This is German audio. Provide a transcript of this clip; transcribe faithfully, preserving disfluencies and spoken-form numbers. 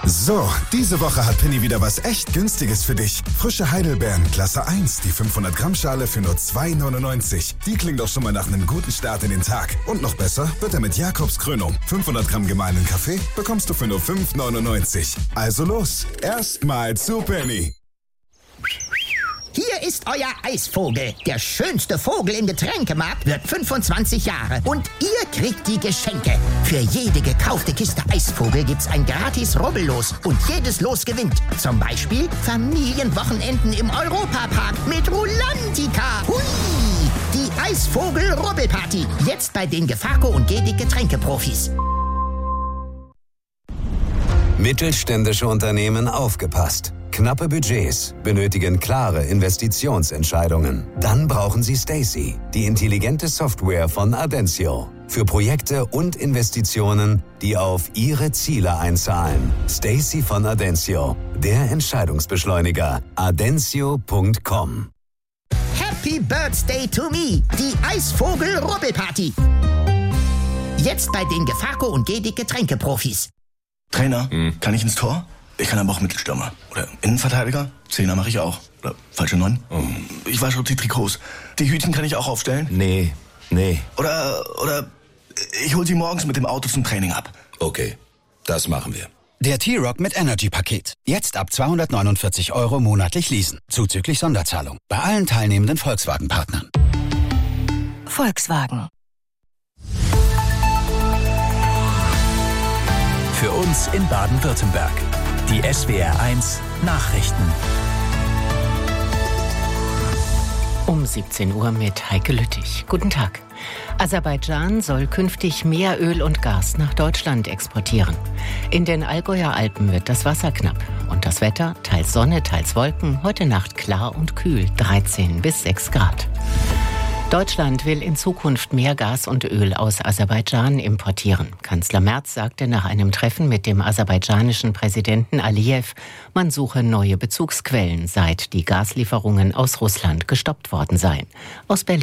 So, diese Woche hat Penny wieder was echt Günstiges für dich. Frische Heidelbeeren, Klasse eins, die fünfhundert Gramm Schale für nur zwei neunundneunzig. Die klingt doch schon mal nach einem guten Start in den Tag. Und noch besser wird er mit Jakobs Krönung. fünfhundert Gramm gemahlenen Kaffee bekommst du für nur fünf neunundneunzig. Also los, erstmal zu Penny. Hier ist euer Eisvogel. Der schönste Vogel im Getränkemarkt wird fünfundzwanzig Jahre. Und ihr kriegt die Geschenke. Für jede gekaufte Kiste Eisvogel gibt's ein gratis Rubbellos. Und jedes Los gewinnt. Zum Beispiel Familienwochenenden im Europapark mit Rulantica. Hui! Die Eisvogel-Rubbelparty. Jetzt bei den Gefaco und Gedig Getränkeprofis. Mittelständische Unternehmen aufgepasst. Knappe Budgets benötigen klare Investitionsentscheidungen. Dann brauchen Sie Stacy, die intelligente Software von Adensio. Für Projekte und Investitionen, die auf Ihre Ziele einzahlen. Stacy von Adensio, der Entscheidungsbeschleuniger. adensio punkt com. Happy Birthday to me, die Eisvogel-Rubbelparty. Jetzt bei den Gefaco und Gedig Getränkeprofis. Trainer, hm. kann ich ins Tor? Ich kann aber auch Mittelstürmer. Oder Innenverteidiger. Zehner mache ich auch. Oder falsche Neun. Oh. Ich wasche die Trikots. Die Hütchen kann ich auch aufstellen. Nee, nee. Oder, oder ich hol sie morgens mit dem Auto zum Training ab. Okay, das machen wir. Der T-Rock mit Energy-Paket. Jetzt ab zweihundertneunundvierzig Euro monatlich leasen. Zuzüglich Sonderzahlung. Bei allen teilnehmenden Volkswagen-Partnern. Volkswagen. Für uns in Baden-Württemberg. Die S W R eins Nachrichten. Um siebzehn Uhr mit Heike Lüttich. Guten Tag. Aserbaidschan soll künftig mehr Öl und Gas nach Deutschland exportieren. In den Allgäuer Alpen wird das Wasser knapp. Und das Wetter, teils Sonne, teils Wolken, heute Nacht klar und kühl, dreizehn bis sechs Grad. Deutschland will in Zukunft mehr Gas und Öl aus Aserbaidschan importieren. Kanzler Merz sagte nach einem Treffen mit dem aserbaidschanischen Präsidenten Aliyev, man suche neue Bezugsquellen, seit die Gaslieferungen aus Russland gestoppt worden seien. Aus Berlin